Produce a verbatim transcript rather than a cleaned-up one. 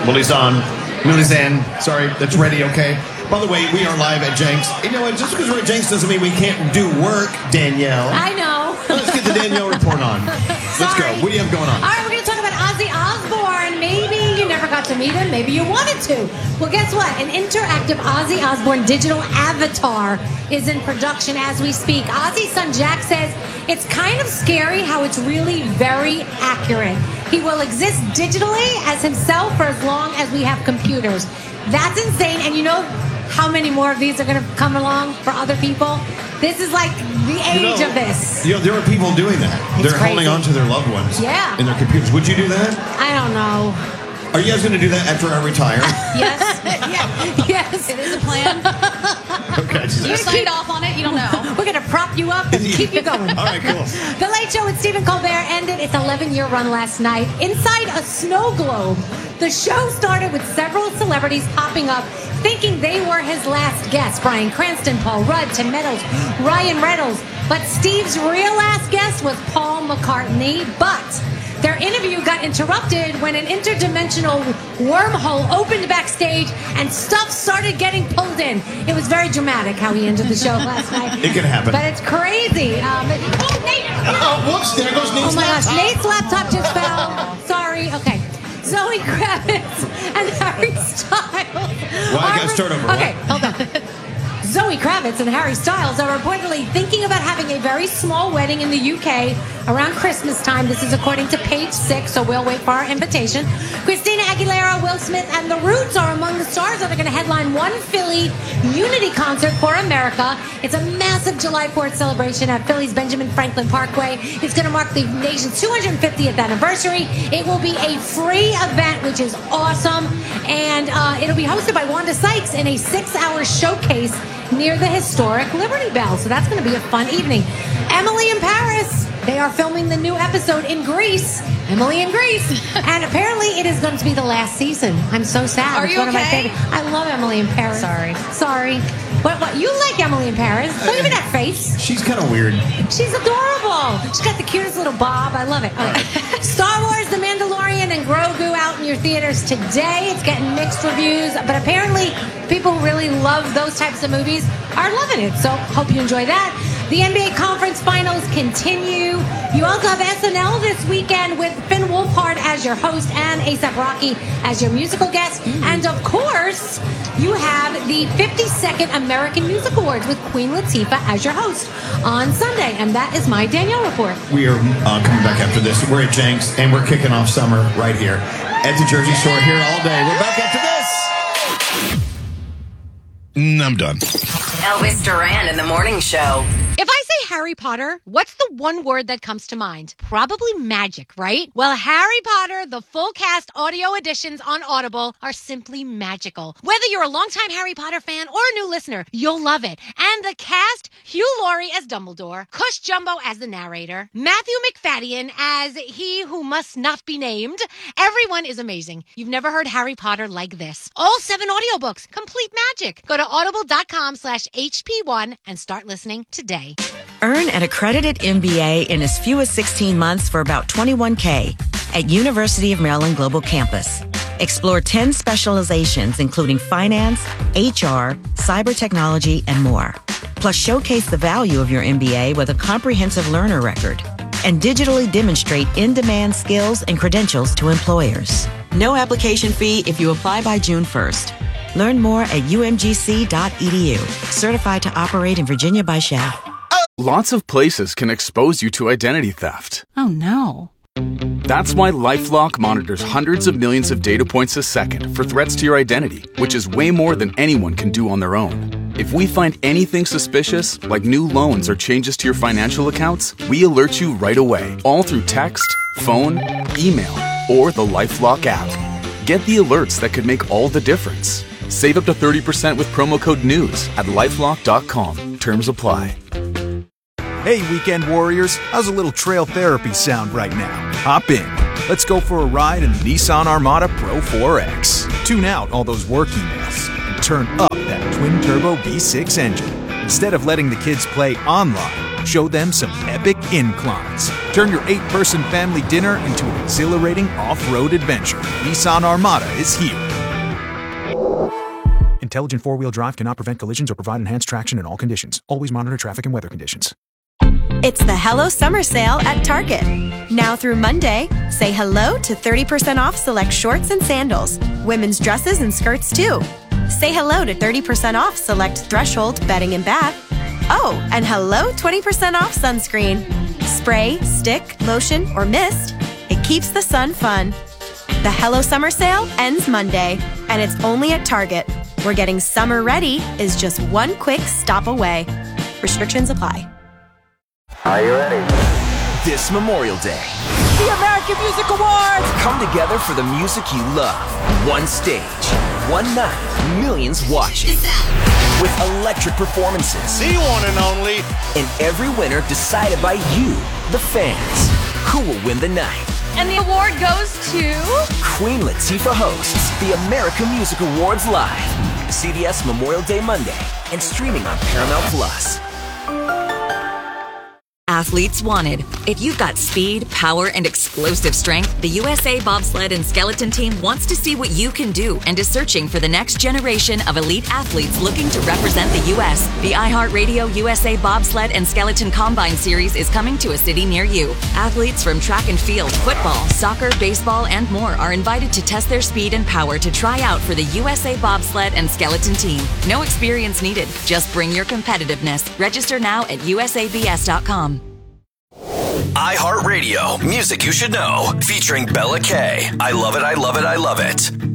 Willie's on. Willie's in. Sorry, that's ready, okay? By the way, we are live at Jenks. You know what? Just because we're at Jenks doesn't mean we can't do work, Danielle. I know. Let's get the Danielle report on. Let's go. What do you have going on? All right, we're going to talk about Ozzy Osbourne. Maybe you never got to meet him. Maybe you wanted to. Well, guess what? An interactive Ozzy Osbourne digital avatar is in production as we speak. Ozzy's son Jack says it's kind of scary how it's really very accurate. He will exist digitally as himself for as long as we have computers. That's insane. And you know how many more of these are going to come along for other people? This is like the age you know, of this. You know, there are people doing that. It's They're crazy. holding on to their loved ones Yeah. in their computers. Would you do that? I don't know. Are you guys going to do that after I retire? Yes. Yeah. Yes. It is a plan. Okay. You signed off on it. You don't know. We're going to prop you up and keep you going. All right, cool. The Late Show with Stephen Colbert ended its eleven-year run last night inside a snow globe. The show started with several celebrities popping up thinking they were his last guests. Bryan Cranston, Paul Rudd, Tim Meadows, Ryan Reynolds. But Steve's real last guest was Paul McCartney. But their interview got interrupted when an interdimensional wormhole opened backstage and stuff started getting pulled in. It was very dramatic how he ended the show last night. It can happen. But it's crazy. Um, it, oh, Nate! Oh, whoops, there goes Nate's Oh my gosh, laptop. Nate's laptop just fell. Sorry. Okay. Zoe Kravitz and Harry Styles. Well, I gotta start over. Okay, hold on. Zoe Kravitz and Harry Styles are reportedly thinking about having a very small wedding in the U K around Christmas time. This is according to Page Six, so we'll wait for our invitation. Christina Aguilera, Will Smith, and The Roots are among the stars that are going to headline one Philly Unity concert for America. It's a massive July fourth celebration at Philly's Benjamin Franklin Parkway. It's going to mark the nation's two hundred fiftieth anniversary. It will be a free event, which is awesome, and uh, it'll be hosted by Wanda Sykes in a six-hour showcase near the historic Liberty Bell. So that's going to be a fun evening. Emily in Paris. They are filming the new episode in Greece. Emily in Greece. And apparently it is going to be the last season. I'm so sad. Are It's you one okay? of my favorite. I love Emily in Paris. Sorry. Sorry. But what you like Emily in Paris? Look at that face. She's kind of weird. She's adorable. She's got the cutest little bob. I love it. Okay. Star Wars, The Mandalorian, and Grogu out in your theaters today. It's getting mixed reviews, but apparently people who really love those types of movies are loving it. So hope you enjoy that. The N B A Conference Finals continue. You also have S N L this weekend with Finn Wolfhard as your host and A$AP Rocky as your musical guest. Mm. And of course, you have the fifty-second American Music Awards with Queen Latifah as your host on Sunday. And that is my Danielle report. We are uh, coming back after this. We're at Jenks, and we're kicking off summer right here at the Jersey Shore here all day. We're back after this. Mm, I'm done. Elvis Duran in the Morning Show. If I say Harry Potter, what's the one word that comes to mind? Probably magic, right? Well, Harry Potter, the full cast audio editions on Audible are simply magical. Whether you're a longtime Harry Potter fan or a new listener, you'll love it. And the cast, Hugh Laurie as Dumbledore, Cush Jumbo as the narrator, Matthew McFadden as he who must not be named. Everyone is amazing. You've never heard Harry Potter like this. All seven audiobooks, complete magic. Go to audible.com slash HP1 and start listening today. Earn an accredited M B A in as few as sixteen months for about twenty-one thousand dollars at University of Maryland Global Campus. Explore ten specializations, including finance, H R, cyber technology, and more. Plus, showcase the value of your M B A with a comprehensive learner record and digitally demonstrate in-demand skills and credentials to employers. No application fee if you apply by June first. Learn more at U M G C dot E D U. Certified to operate in Virginia by S H A. Lots of places can expose you to identity theft. Oh, no. That's why LifeLock monitors hundreds of millions of data points a second for threats to your identity, which is way more than anyone can do on their own. If we find anything suspicious, like new loans or changes to your financial accounts, we alert you right away, all through text, phone, email, or the LifeLock app. Get the alerts that could make all the difference. Save up to thirty percent with promo code NEWS at lifelock dot com. Terms apply. Hey, weekend warriors, how's a little trail therapy sound right now? Hop in. Let's go for a ride in the Nissan Armada Pro four X. Tune out all those work emails and turn up that twin-turbo V six engine. Instead of letting the kids play online, show them some epic inclines. Turn your eight-person family dinner into an exhilarating off-road adventure. Nissan Armada is here. Intelligent four-wheel drive cannot prevent collisions or provide enhanced traction in all conditions. Always monitor traffic and weather conditions. It's the Hello Summer Sale at Target. Now through Monday, say hello to thirty percent off select shorts and sandals, women's dresses and skirts too. Say hello to thirty percent off select Threshold bedding and bath. Oh, and hello twenty percent off sunscreen. Spray, stick, lotion, or mist, it keeps the sun fun. The Hello Summer Sale ends Monday, and it's only at Target, where getting summer ready is just one quick stop away. Restrictions apply. Are you ready? This Memorial Day, the American Music Awards come together for the music you love. One stage, one night, millions watching. With electric performances. The one and only. And every winner decided by you, the fans. Who will win the night? And the award goes to... Queen Latifah hosts the American Music Awards live. C B S Memorial Day Monday and streaming on Paramount Plus. Athletes wanted. If you've got speed, power, and explosive strength, the U S A Bobsled and Skeleton Team wants to see what you can do and is searching for the next generation of elite athletes looking to represent the U S The iHeartRadio U S A Bobsled and Skeleton Combine Series is coming to a city near you. Athletes from track and field, football, soccer, baseball, and more are invited to test their speed and power to try out for the U S A Bobsled and Skeleton Team. No experience needed. Just bring your competitiveness. Register now at U S A B S dot com. iHeartRadio, music you should know, featuring Bella K. I love it, I love it, I love it.